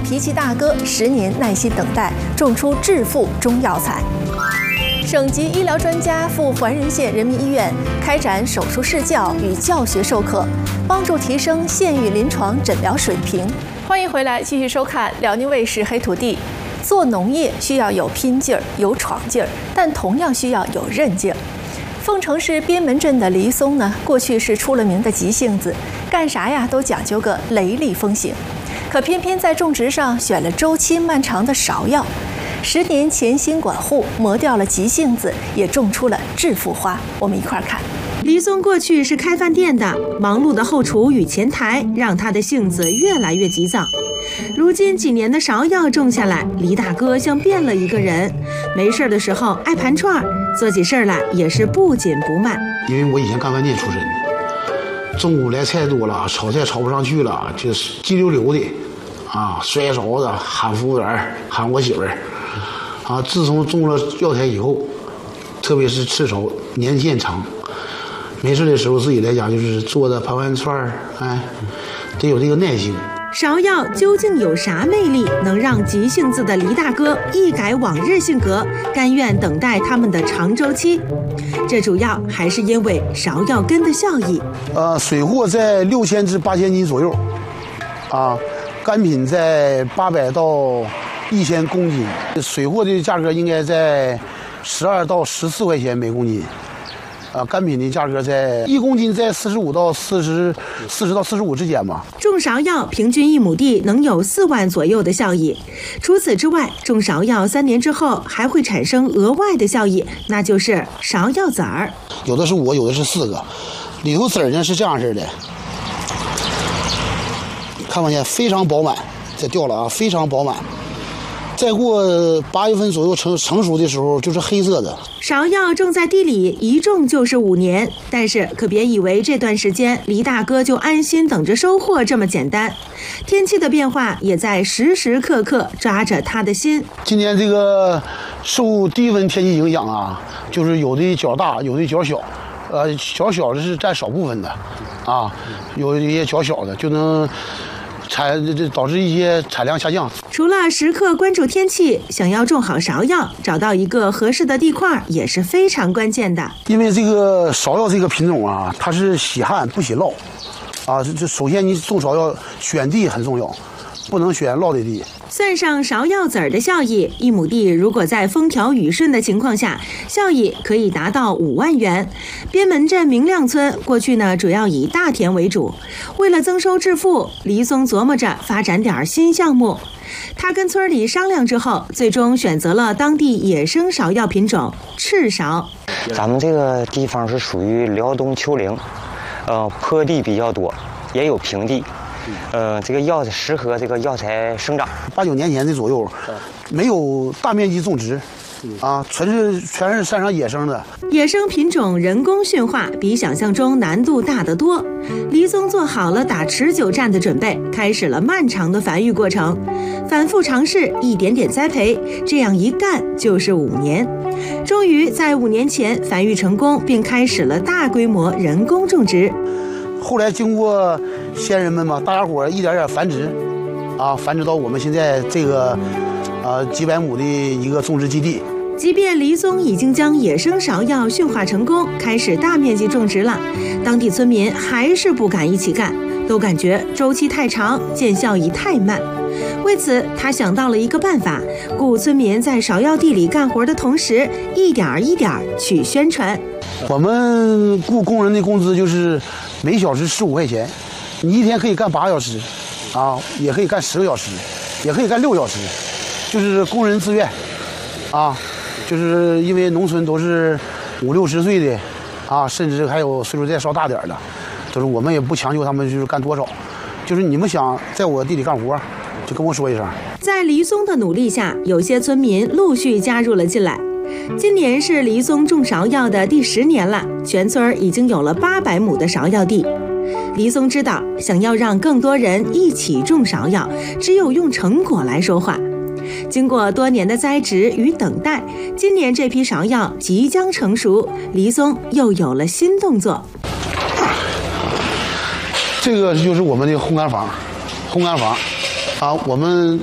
脾气大哥10年耐心等待，种出致富中药材。省级医疗专家赴环仁县人民医院开展手术试教与教学授课，帮助提升县域临床诊疗水平。欢迎回来，继续收看辽宁卫视黑土地。做农业需要有拼劲儿、有闯劲儿，但同样需要有韧劲儿。凤城市边门镇的黎松呢，过去是出了名的急性子，干啥呀都讲究个雷厉风行，可偏偏在种植上选了周期漫长的芍药。10年潜心管护，磨掉了急性子，也种出了致富花。我们一块儿看。 黎松过去是开饭店的，忙碌的后厨与前台让他的性子越来越急躁。如今几年的芍药种下来，黎大哥像变了一个人。没事的时候爱盘串，做起事来也是不紧不慢。 因为我以前干饭店出身，中午来菜多了，炒菜炒不上去了，就是急溜溜的，摔勺子，喊服务员，喊我媳妇儿。自从种了药材以后，特别是吃熟，年限长。没事的时候自己来讲就是做的盘盘串，得有这个耐性。 芍药究竟有啥魅力，能让急性子的黎大哥一改往日性格，甘愿等待他们的长周期？这主要还是因为芍药根的效益。 水货在6000至8000斤左右，干品在800到1000公斤。水货的价格应该在12到14块钱每公斤。干品的价格在1公斤在45到40到45之间吧。 种芍药平均1亩地能有4万左右的效益。除此之外，种芍药3年之后还会产生额外的效益，那就是芍药籽儿。 有的是5个，有的是4个，里头籽儿呢是这样式的，看不见，非常饱满，这掉了非常饱满。再过8月份左右成熟的时候就是黑色的。 芍药种在地里一种就是5年，但是可别以为这段时间黎大哥就安心等着收获这么简单。天气的变化也在时时刻刻抓着他的心。 今年这个受低温天气影响就是有的角大，有的角小，小的是占少部分的，有一些角小的就能导致一些产量下降。 除了时刻关注天气，想要种好芍药，找到一个合适的地块也是非常关键的。 因为这个芍药这个品种它是喜旱不喜涝，这首先你种芍药选地很重要，不能选涝的地。 算上芍药籽儿的效益，1亩地如果在风调雨顺的情况下，效益可以达到5万元。边门镇明亮村过去呢主要以大田为主，为了增收致富，黎松琢磨着发展点新项目。他跟村里商量之后，最终选择了当地野生芍药品种赤芍。 咱们这个地方是属于辽东丘陵，坡地比较多，也有平地。这个药适合这个药材生长。 8、9年前的左右，没有大面积种植，全是山上野生的。 野生品种人工驯化比想象中难度大得多。黎松做好了打持久战的准备，开始了漫长的繁育过程，反复尝试，一点点栽培，这样一干就是5年。终于在5年前繁育成功，并开始了大规模人工种植。 后来经过先人们大家伙一点点繁殖，繁殖到我们现在这个几百亩的一个种植基地。 即便黎松已经将野生芍药驯化成功，开始大面积种植了，当地村民还是不敢一起干，都感觉周期太长，见效益太慢。为此，他想到了一个办法，雇村民在芍药地里干活的同时，一点一点去宣传。 我们雇工人的工资就是每小时15块钱，你一天可以干8个小时，也可以干10个小时，也可以干6个小时，就是工人自愿，就是因为农村都是50、60岁的，甚至还有岁数再稍大点的，就是我们也不强求他们就是干多少，就是你们想在我地里干活，就跟我说一声。 在黎松的努力下，有些村民陆续加入了进来。今年是黎松种芍药的第10年了，全村已经有了800亩的芍药地。黎松知道，想要让更多人一起种芍药，只有用成果来说话。经过多年的栽植与等待，今年这批芍药即将成熟，黎松又有了新动作。 这个就是我们的烘干房，我们